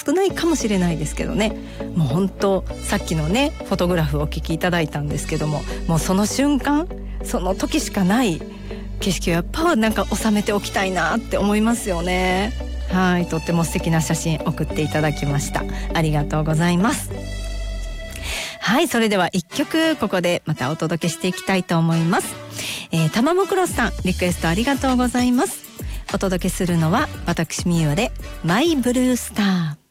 少ないかもしれないですけどね、もう本当さっきのねフォトグラフをお聞きいただいたんですけども、もうその瞬間その時しかない景色をやっぱなんか収めておきたいなって思いますよね。はい、とっても素敵な写真送っていただきました。ありがとうございます。はい、それでは一曲ここでまたお届けしていきたいと思います。たまもクロスさんリクエストありがとうございます。お届けするのは私みゆでマイブルースター。